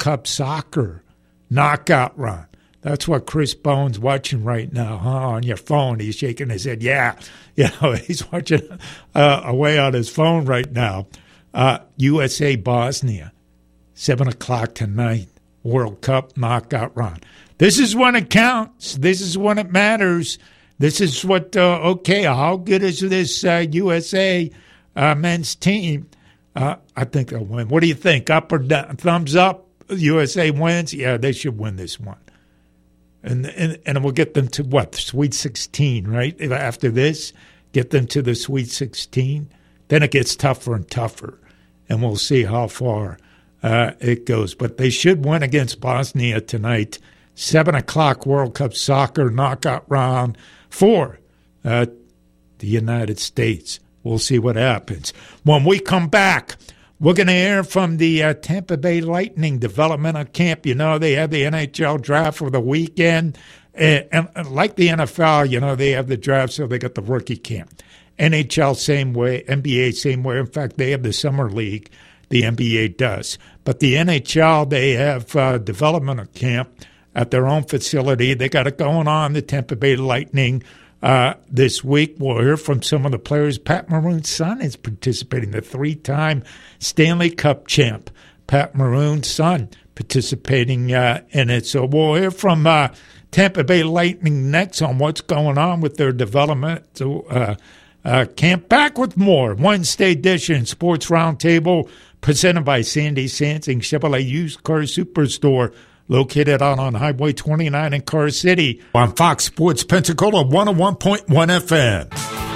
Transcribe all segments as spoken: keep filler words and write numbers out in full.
Cup soccer knockout run. That's what Chris Bone's watching right now, huh? On your phone. He's shaking his head. Yeah, you know, he's watching uh, away on his phone right now. Uh, U S A Bosnia, seven o'clock tonight, World Cup knockout run. This is when it counts. This is when it matters. This is what, uh, okay, how good is this uh, U S A uh, men's team? Uh, I think they'll win. What do you think? Up or down? Thumbs up? U S A wins? Yeah, they should win this one. And, and and we'll get them to what? Sweet sixteen, right? After this, get them to the Sweet sixteen. Then it gets tougher and tougher, and we'll see how far uh, it goes. But they should win against Bosnia tonight. seven o'clock World Cup soccer knockout round for uh, the United States. We'll see what happens. When we come back, we're going to hear from the uh, Tampa Bay Lightning developmental camp. You know, they have the N H L draft for the weekend. And, and, and like the N F L, you know, they have the draft, so they got the rookie camp. N H L, same way. N B A, same way. In fact, they have the summer league. The N B A does. But the N H L, they have uh, developmental camp at their own facility. They got it going on, the Tampa Bay Lightning. Uh, this week, we'll hear from some of the players. Pat Maroon's son is participating, the three-time Stanley Cup champ. Pat Maroon's son participating uh, in it. So we'll hear from uh, Tampa Bay Lightning next on what's going on with their development. So, uh, uh, camp. Back with more Wednesday edition Sports Roundtable presented by Sandy Sansing Chevrolet Used Car Superstore, located out on Highway twenty-nine in Car City on Fox Sports Pensacola one oh one point one F M.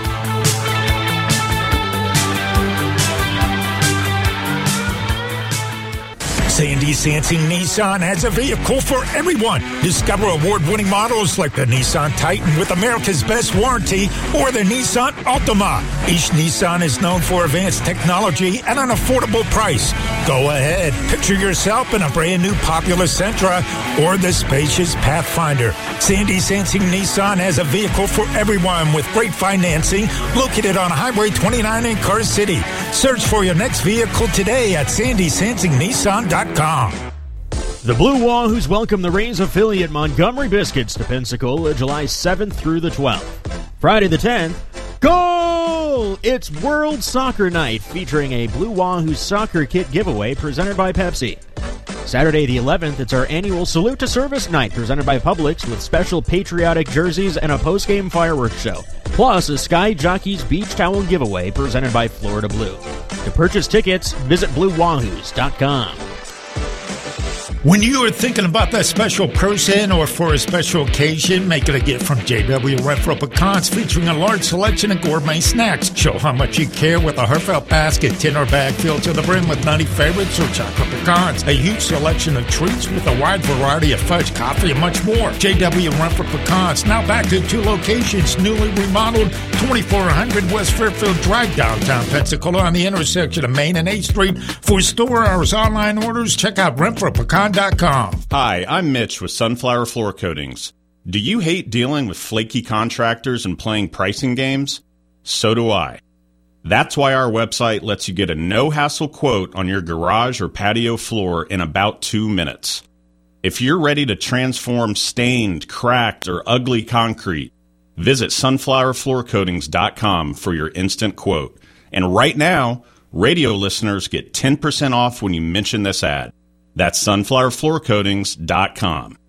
Sandy Sansing Nissan has a vehicle for everyone. Discover award-winning models like the Nissan Titan with America's best warranty or the Nissan Altima. Each Nissan is known for advanced technology at an affordable price. Go ahead, picture yourself in a brand-new popular Sentra or the spacious Pathfinder. Sandy Sansing Nissan has a vehicle for everyone with great financing, located on Highway twenty-nine in Car City. Search for your next vehicle today at sandy sansing nissan dot com. The Blue Wahoos welcome the Rays affiliate Montgomery Biscuits to Pensacola July seventh through the twelfth. Friday the tenth, goal! It's World Soccer Night featuring a Blue Wahoos soccer kit giveaway presented by Pepsi. Saturday the eleventh, it's our annual Salute to Service Night presented by Publix with special patriotic jerseys and a post-game fireworks show. Plus a Sky Jockeys beach towel giveaway presented by Florida Blue. To purchase tickets, visit blue wahoos dot com. When you are thinking about that special person or for a special occasion, make it a gift from J W Renfro Pecans, featuring a large selection of gourmet snacks. Show how much you care with a heartfelt basket, tin or bag filled to the brim with nutty favorites or chocolate pecans. A huge selection of treats with a wide variety of fudge, coffee, and much more. J W Renfro Pecans, now back to two locations, newly remodeled, twenty-four hundred West Fairfield Drive, downtown Pensacola on the intersection of Main and eighth Street. For store hours, online orders, check out renfro pecan dot com. Hi, I'm Mitch with Sunflower Floor Coatings. Do you hate dealing with flaky contractors and playing pricing games? So do I. That's why our website lets you get a no-hassle quote on your garage or patio floor in about two minutes. If you're ready to transform stained, cracked, or ugly concrete, visit sunflower floor coatings dot com for your instant quote. And right now, radio listeners get ten percent off when you mention this ad. That's sunflower floor coatings dot com.